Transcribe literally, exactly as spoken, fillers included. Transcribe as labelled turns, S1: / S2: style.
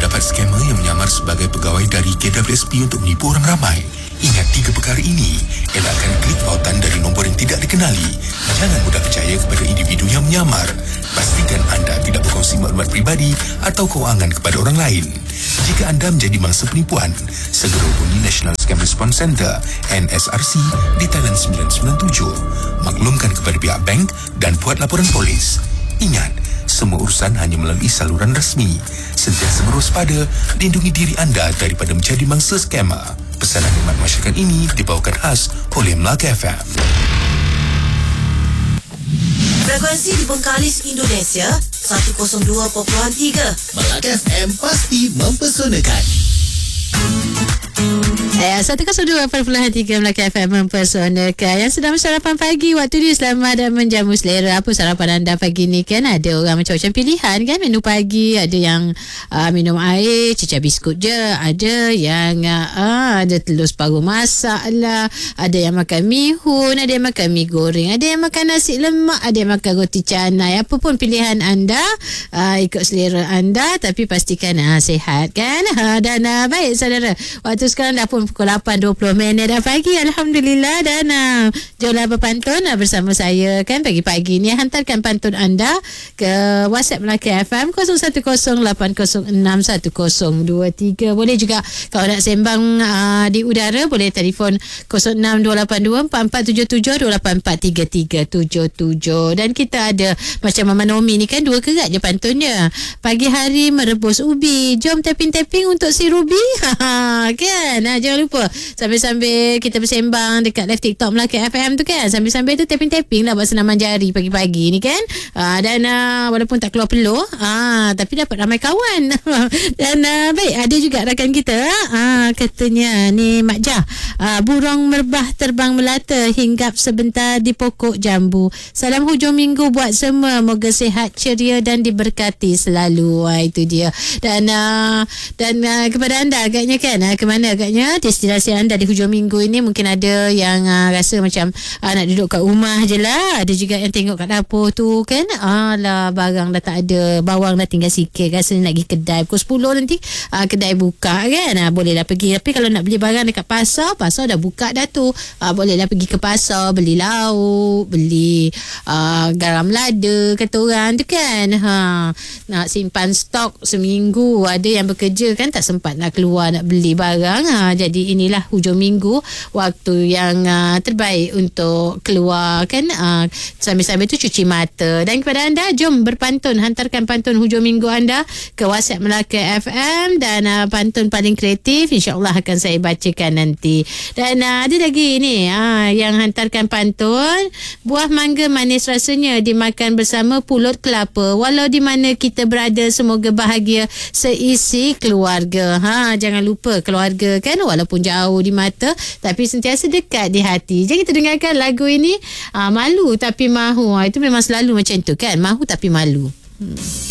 S1: terdapat skamer yang menyamar sebagai pegawai dari K W S P untuk menipu orang ramai. Ingat tiga perkara ini. Elakkan klik tautan dari nombor yang tidak dikenali. Jangan mudah percaya kepada individu yang menyamar. Pastikan anda tidak berkongsi maklumat pribadi atau kewangan kepada orang lain. Jika anda menjadi mangsa penipuan, segera hubungi National Scam Response Center N S R C di talian sembilan sembilan tujuh. Maklumkan kepada pihak bank dan buat laporan polis. Ingat, semua urusan hanya melalui saluran rasmi. Sentiasa berwaspada, lindungi diri anda daripada menjadi mangsa skamer. Pesanan khidmat masyarakat ini dibawakan khas oleh Melaka F M.
S2: Frekuensi di Bengkalis, Indonesia seratus dua perpuluhan tiga.
S3: Melaka F M pasti mempesonakan.
S4: Eh, seratus dua perpuluhan tiga Melaka F M mempersonakan. Yang sedang sarapan pagi, waktu ni selamat dan menjamu selera. Apa sarapan anda pagi ni kan? Ada orang macam-macam pilihan kan menu pagi. Ada yang uh, minum air, cicah biskut je. Ada yang uh, ada telur separuh masak lah. Ada yang makan mihun, ada yang makan mi goreng, ada yang makan nasi lemak, ada yang makan roti canai. Apa pun pilihan anda, uh, ikut selera anda, tapi pastikan uh, sihat kan? Uh, dan uh, baik saudara, waktu sekarang dah pun pukul lapan dua puluh minit dah pagi. Alhamdulillah. Dan uh, jomlah berpantun uh, bersama saya kan pagi-pagi ni. Hantarkan pantun anda ke WhatsApp Melaka F M kosong satu kosong lapan kosong enam satu kosong dua tiga. Boleh juga kalau nak sembang uh, di udara, boleh telefon kosong enam dua lapan dua empat empat tujuh tujuh dua lapan empat tiga tiga tujuh tujuh. Dan kita ada macam Mama Nomi ni kan, dua kerat je pantunnya. Pagi hari merebus ubi, jom tapping-tapping untuk si Ruby. Kan? Ha, jangan lupa sambil-sambil kita bersembang dekat live TikTok Melaka F M tu kan, sambil-sambil tu tapping-tapping lah buat senaman jari pagi-pagi ni kan. uh, Dan uh, walaupun tak keluar peluh, uh, tapi dapat ramai kawan. Dan uh, baik, ada juga rakan kita uh, katanya ni Mak Jah, uh, burung merbah terbang melata hinggap sebentar di pokok jambu. Salam hujung minggu buat semua, moga sihat ceria dan diberkati selalu. uh, Itu dia. Dan uh, dan uh, kepada anda agaknya kan, uh, ke mana agaknya destinasi anda di hujung minggu ini. Mungkin ada yang uh, rasa macam uh, nak duduk kat rumah je lah. Ada juga yang tengok kat dapur tu kan, alah barang dah tak ada, bawang dah tinggal sikit, rasa nak pergi kedai pukul sepuluh nanti uh, kedai buka kan. uh, Bolehlah pergi. Tapi kalau nak beli barang dekat pasar, pasar dah buka dah tu. uh, Bolehlah pergi ke pasar, beli lauk, beli uh, garam lada kata orang tu kan. ha, Nak simpan stok seminggu. Ada yang bekerja kan, tak sempat nak keluar nak beli barang. ha, Jadi inilah hujung minggu, waktu yang uh, terbaik untuk keluar kan. uh, Sambil-sambil tu cuci mata. Dan kepada anda, jom berpantun. Hantarkan pantun hujung minggu anda ke WhatsApp Melaka F M. Dan uh, pantun paling kreatif insyaAllah akan saya bacakan nanti. Dan uh, ada lagi ni uh, yang hantarkan pantun. Buah mangga manis rasanya dimakan bersama pulut kelapa. Walau di mana kita berada, semoga bahagia seisi keluarga. Ha, jangan lupa keluarga kan, walaupun jauh di mata tapi sentiasa dekat di hati. Jadi kita dengarkan lagu ini. uh, Malu tapi mahu. uh, Itu memang selalu macam tu kan, mahu tapi malu. hmm.